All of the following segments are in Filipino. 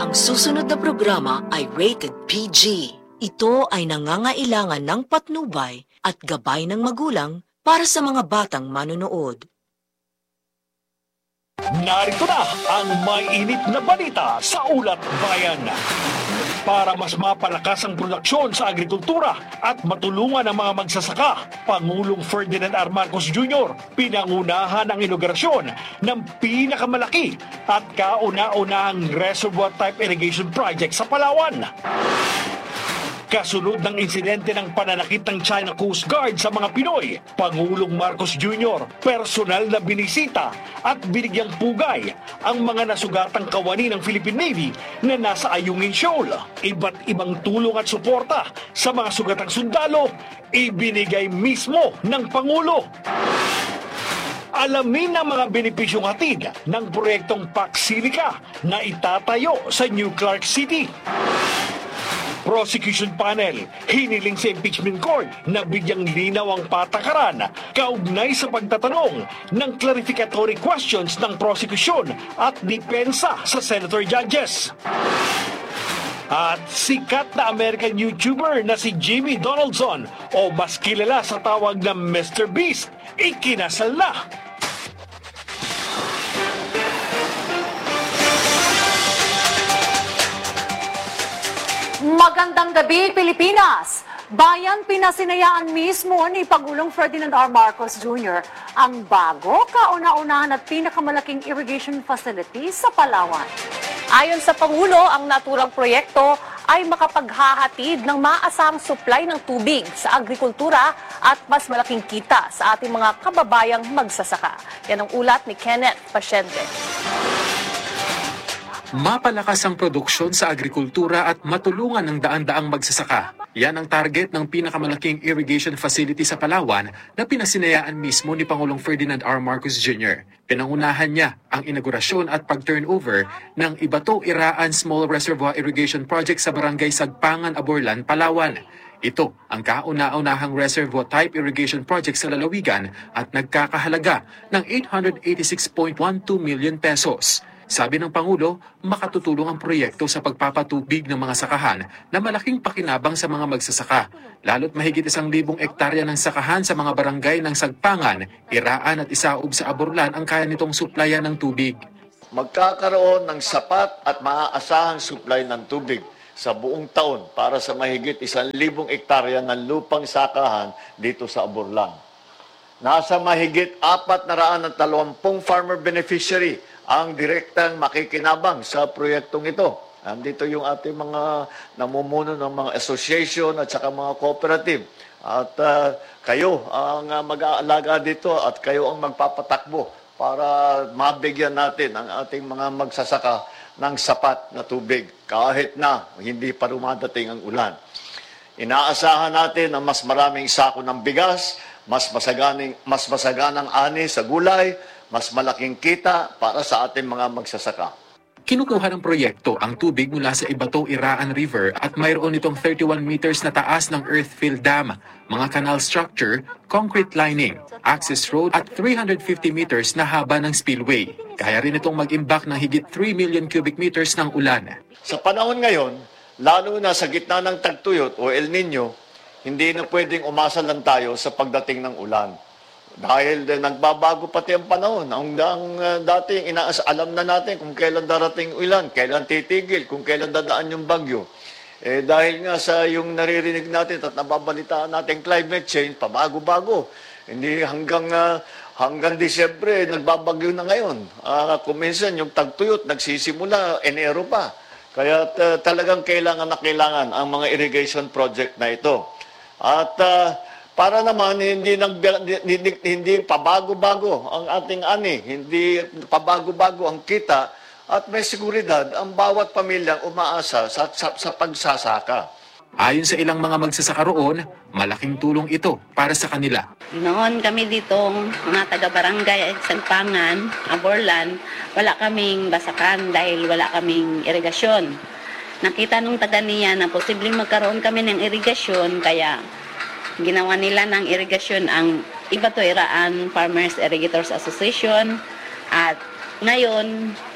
Ang susunod na programa ay rated PG. Ito ay nangangailangan ng patnubay at gabay ng magulang para sa mga batang manonood. Narito na ang may init na balita sa Ulat Bayan. Para mas mapalakas ang produksyon sa agrikultura at matulungan ang mga magsasaka, Pangulong Ferdinand R. Marcos Jr. pinangunahan ang inaugurasyon ng pinakamalaki at kauna-unahang reservoir-type irrigation project sa Palawan. Kasunod ng insidente ng pananakit ng China Coast Guard sa mga Pinoy, Pangulong Marcos Jr. personal na binisita at binigyang pugay ang mga nasugatang kawani ng Philippine Navy na nasa Ayungin Shoal. Iba't ibang tulong at suporta sa mga sugatang sundalo, ibinigay mismo ng Pangulo. Alamin ang mga benepisyong hatid ng proyektong Pac Silica na itatayo sa New Clark City. Prosecution panel, hiniling sa impeachment court na bigyang linaw ang patakaran kaugnay sa pagtatanong ng clarificatory questions ng prosecution at depensa sa senator judges. At sikat na American YouTuber na si Jimmy Donaldson o mas kilala sa tawag na Mr. Beast, ikinasal na. Magandang gabi, Pilipinas! Bayan pinasinayaan mismo ni Pangulong Ferdinand R. Marcos Jr. ang bago, kauna-unahan at pinakamalaking irrigation facility sa Palawan. Ayon sa Pangulo, ang naturang proyekto ay makapaghahatid ng maasang supply ng tubig sa agrikultura at mas malaking kita sa ating mga kababayang magsasaka. Yan ang ulat ni Kenneth Pasyente. Mapalakas ang produksyon sa agrikultura at matulungan ng daan-daang magsasaka. Yan ang target ng pinakamalaking irrigation facility sa Palawan na pinasinayaan mismo ni Pangulong Ferdinand R. Marcos Jr. Pinangunahan niya ang inaugurasyon at pag-turnover ng Ibato Iraan Small Reservoir Irrigation Project sa Barangay Sagpangan, Aborlan, Palawan. Ito ang kauna-unahang reservoir-type irrigation project sa lalawigan at nagkakahalaga ng 886.12 million pesos. Sabi ng Pangulo, makatutulong ang proyekto sa pagpapatubig ng mga sakahan na malaking pakinabang sa mga magsasaka, lalo't mahigit 1,000 ektarya ng sakahan sa mga barangay ng Sagpangan, Iraan at Isaob sa Aborlan ang kaya nitong suplayan ng tubig. Magkakaroon ng sapat at maaasahang supply ng tubig sa buong taon para sa mahigit 1,000 ektarya ng lupang sakahan dito sa Aborlan. Nasa mahigit 420 farmer beneficiary ang direktang makikinabang sa proyektong ito. Andito yung ating mga namumuno ng mga association at saka mga cooperative. At kayo ang mag-aalaga dito at kayo ang magpapatakbo para mabigyan natin ang ating mga magsasaka ng sapat na tubig kahit na hindi pa dumadating ang ulan. Inaasahan natin na mas maraming sako ng bigas, mas masaganang ani sa gulay, mas malaking kita para sa ating mga magsasaka. Kinukuha ng proyekto ang tubig mula sa Ibato Iraan River at mayroon itong 31 meters na taas ng earth-filled dam, mga canal structure, concrete lining, access road at 350 meters na haba ng spillway. Kaya rin itong mag-imbak ng higit 3 million cubic meters ng ulan. Sa panahon ngayon, lalo na sa gitna ng tagtuyot o El Nino, hindi na pwedeng umasa lang tayo sa pagdating ng ulan. Dahil nagbabago pati ang panahon. Ang dating alam na natin kung kailan darating ulan, kailan titigil, kung kailan dadaan yung bagyo. Dahil nga sa yung naririnig natin at nababalitaan natin climate change, pabago-bago. Hindi hanggang Disyembre, nagbabagyo na ngayon. Kung minsan yung tagtuyot, nagsisimula, Enero pa. Kaya talagang kailangan ang mga irrigation project na ito. At para naman hindi pabago-bago ang ating ani, hindi pabago-bago ang kita at may seguridad ang bawat pamilyang umaasa sa pagsasaka. Ayon sa ilang mga magsasaka roon, malaking tulong ito para sa kanila. Noon kami ditong mga taga-barangay Sagpangan, Aborlan, wala kaming basakan dahil wala kaming irigasyon. Nakita nung taga niya na posibleng magkaroon kami ng irigasyon, kaya ginawa nila ng irigasyon ang Ibato Iraan Farmers Irrigators Association. At ngayon,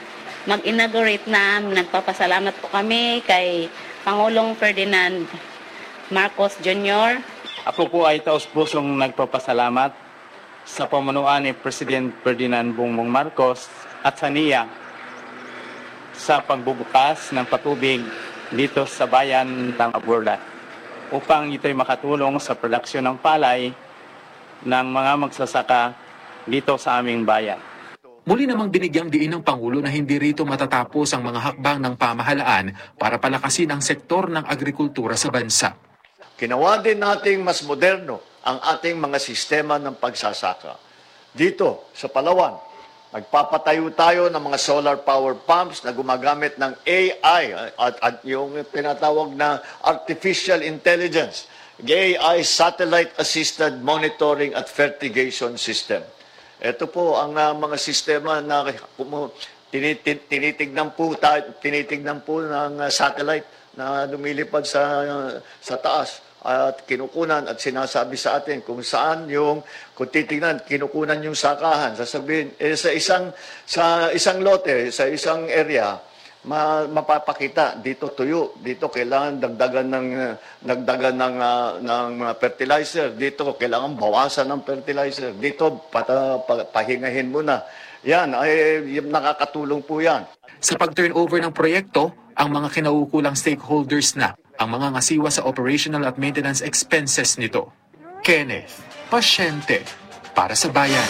mag-inaugurate na. Nagpapasalamat po kami kay Pangulong Ferdinand Marcos Jr. Ako po ay taos-pusong nagpapasalamat sa pamunuan ni President Ferdinand Bongbong Marcos at sa NIA sa pagbubukas ng patubig dito sa bayan ng Aborlan upang ito'y makatulong sa produksyon ng palay ng mga magsasaka dito sa aming bayan. Muli namang binigyang diin ng Pangulo na hindi rito matatapos ang mga hakbang ng pamahalaan para palakasin ang sektor ng agrikultura sa bansa. Ginawa din nating mas moderno ang ating mga sistema ng pagsasaka. Dito sa Palawan, nagpapatayo tayo ng mga solar power pumps na gumagamit ng AI at yung tinatawag na artificial intelligence, AI satellite assisted monitoring at fertigation system. Ito po ang mga sistema na tinitignan po ng satellite na lumilipad sa taas at kinukunan at sinasabi sa atin kung saan kung titignan, kinukunan yung sakahan. Sasabihin, sa isang lote, sa isang area, mapapakita dito tuyo, dito kailangan dagdagan ng fertilizer, dito kailangan bawasan ng fertilizer, dito pahingahin muna. Yan ay nakakatulong po yan. Sa pag-turnover ng proyekto, ang mga kinaukulang stakeholders na ang mga ngasiwa sa operational at maintenance expenses nito. Kenneth, pasyente para sa bayan.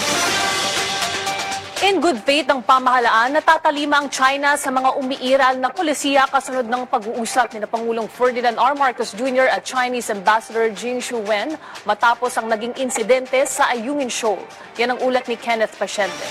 In good faith ang pamahalaan, natatalima ang China sa mga umiiral na polisiya kasunod ng pag-uusap ni Pangulong Ferdinand R. Marcos Jr. at Chinese Ambassador Jing Shuwen matapos ang naging insidente sa Ayungin Shoal. Yan ang ulat ni Kenneth Pasyente.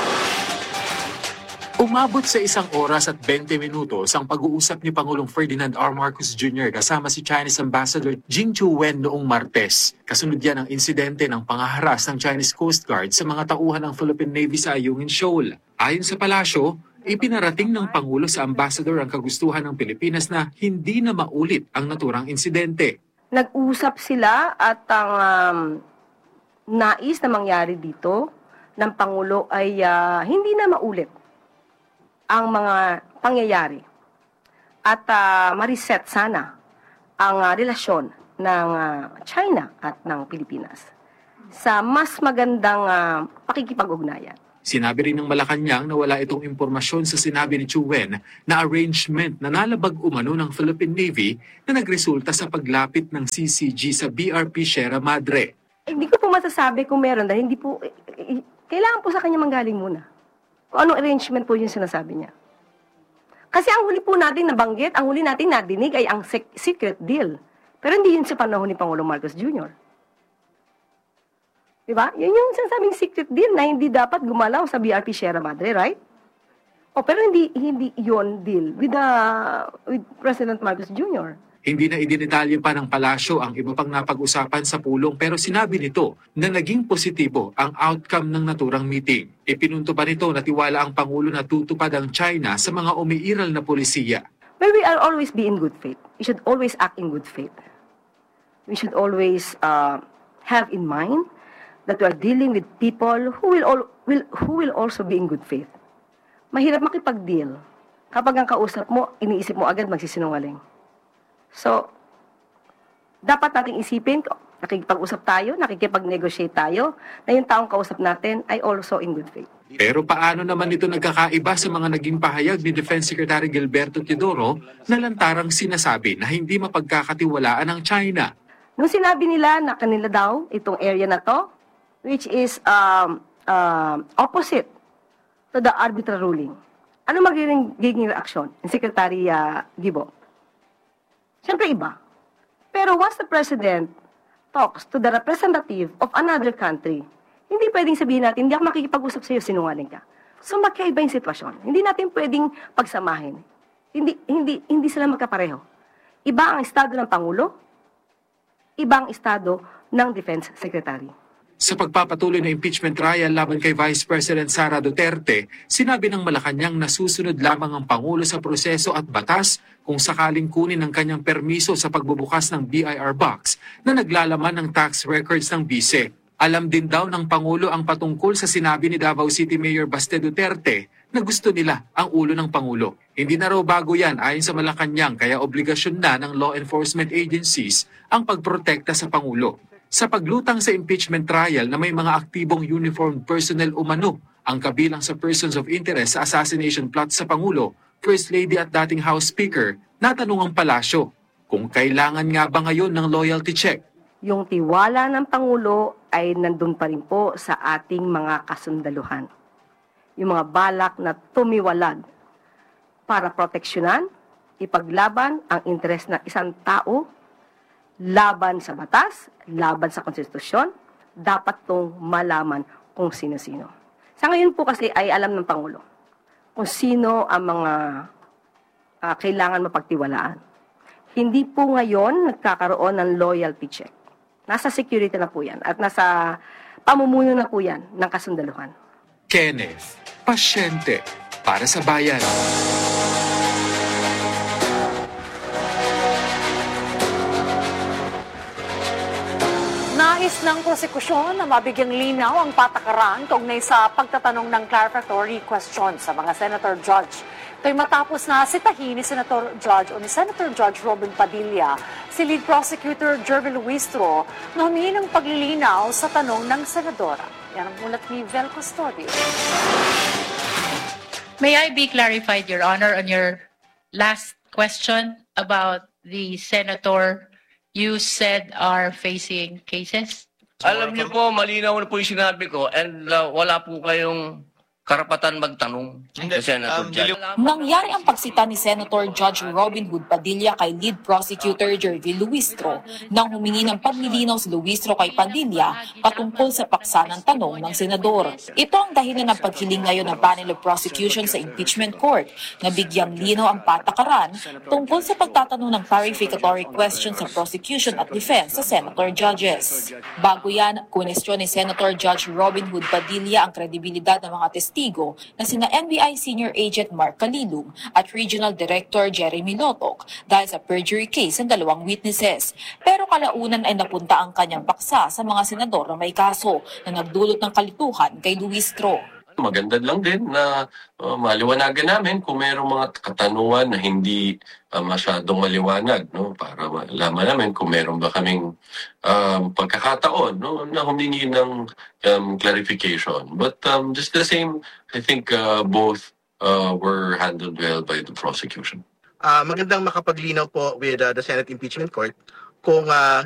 Umabot sa 1 oras at 20 minutos ang pag-uusap ni Pangulong Ferdinand R. Marcos Jr. kasama si Chinese Ambassador Jing Shuwen noong Martes. Kasunod yan ang insidente ng pangaharas ng Chinese Coast Guard sa mga tauhan ng Philippine Navy sa Ayungin Shoal. Ayon sa palasyo, ipinarating ng Pangulo sa Ambassador ang kagustuhan ng Pilipinas na hindi na maulit ang naturang insidente. Nag-usap sila at ang nais na mangyari dito ng Pangulo ay hindi na maulit ang mga pangyayari at ma-reset sana ang relasyon ng China at ng Pilipinas sa mas magandang pakikipag-ugnayan. Sinabi rin ng Malacanang na wala itong impormasyon sa sinabi ni Shuwen na arrangement na nalabag umano ng Philippine Navy na nagresulta sa paglapit ng CCG sa BRP Sierra Madre. Hindi ko po masasabi kung meron dahil hindi po, kailangan po sa kanya manggaling muna. Kung anong arrangement po yung sinasabi niya. Kasi ang huli po natin nabanggit, ang huli natin nadinig ay ang secret deal. Pero hindi yun sa panahon ni Pangulong Marcos Jr. Diba? Yun yung sinasabing secret deal na hindi dapat gumalaw sa BRP Sierra Madre, right? Pero hindi yun deal with President Marcos Jr. Hindi na idinitalye pa ng palasyo ang iba pang napag-usapan sa pulong pero sinabi nito na naging positibo ang outcome ng naturang meeting. Ipinunto pa nito na tiwala ang Pangulo na tutupad ang China sa mga umiiral na polisiya. But we are always be in good faith. We should always act in good faith. We should always have in mind that we are dealing with people who will also be in good faith. Mahirap makipag-deal kapag ang kausap mo, iniisip mo agad magsisinungaling. So, dapat nating isipin, nakikipag-usap tayo, nakikipag-negotiate tayo, na yung taong kausap natin ay also in good faith. Pero paano naman ito nagkakaiba sa mga naging pahayag ni Defense Secretary Gilberto Teodoro na lantarang sinasabi na hindi mapagkakatiwalaan ng China? Nung sinabi nila na kanila daw itong area na to, which is opposite to the arbitral ruling, ano magiging reaksyon ni Secretary Gibo? Siyempre iba. Pero once the President talks to the representative of another country, hindi pwedeng sabihin natin, hindi ako makikipag-usap sa iyo, sinungaling ka. So magkaiba yung sitwasyon. Hindi natin pwedeng pagsamahin. Hindi sila magkapareho. Iba ang estado ng Pangulo, iba ang estado ng Defense Secretary. Sa pagpapatuloy ng impeachment trial laban kay Vice President Sara Duterte, sinabi ng Malacanang na susunod lamang ang Pangulo sa proseso at batas kung sakaling kunin ang kanyang permiso sa pagbubukas ng BIR box na naglalaman ng tax records ng bise. Alam din daw ng Pangulo ang patungkol sa sinabi ni Davao City Mayor Baste Duterte na gusto nila ang ulo ng Pangulo. Hindi na raw bago yan ayon sa Malacanang kaya obligasyon na ng law enforcement agencies ang pagprotekta sa Pangulo. Sa paglutang sa impeachment trial na may mga aktibong uniformed personnel umano ang kabilang sa persons of interest sa assassination plot sa Pangulo, First Lady at dating House Speaker, natanong ang palasyo kung kailangan nga ba ngayon ng loyalty check. Yung tiwala ng Pangulo ay nandun pa rin po sa ating mga kasundaluhan. Yung mga balak na tumiwalag para proteksyonan, ipaglaban ang interes ng isang tao, laban sa batas, laban sa konstitusyon, dapat tong malaman kung sino-sino. Sa ngayon po kasi ay alam ng Pangulo kung sino ang mga kailangan mapagtiwalaan. Hindi po ngayon nagkakaroon ng loyalty check. Nasa security na po yan at nasa pamumuno na po yan ng kasundaluhan. Kenneth, pasyente para sa bayan. Nais ng prosekusyon na mabigyang linaw ang patakaran kaugnay sa pagtatanong ng clarificatory question sa mga Senator Judge. Ito'y matapos na sitahin ni Senator Judge Robin Padilla si Lead Prosecutor Jervy Luistro na humingi ng paglilinaw sa tanong ng Senadora. Yan ang ulat ni Vel Custodio. May I be clarified, Your Honor, on your last question about the senator you said are facing cases? Alam niyo po, malinaw na po yung sinabi ko and wala po kayong karapatan magtanong sa Senator Judge. Nangyari ang pagsita ni Senator Judge Robin Hood Padilla kay Lead Prosecutor Jervy Luistro nang humingi ng paglilinaw si Luistro kay Padilla patungkol sa paksa ng tanong ng senador. Ito ang dahilan ng paghiling ngayon ng panel of prosecution sa impeachment court na bigyang linaw ang patakaran tungkol sa pagtatanong ng clarificatory questions sa prosecution at defense sa senator judges. Bago yan, kunestyon ni Senator Judge Robin Hood Padilla ang kredibilidad ng mga testigo na sina NBI Senior Agent Mark Calilum at Regional Director Jeremy Lotok dahil sa perjury case ng dalawang witnesses. Pero kalaunan ay napunta ang kanyang paksa sa mga senador na may kaso na nagdulot ng kalituhan kay Luistro. Maganda lang din na maliwanagan namin kung mayroong mga katanungan na hindi masyadong maliwanag, no, para malaman namin kung mayroon ba kaming pagkakataon, no, na humingi ng clarification. But just the same, I think both were handled well by the prosecution. Magandang makapaglinaw po with the Senate Impeachment Court kung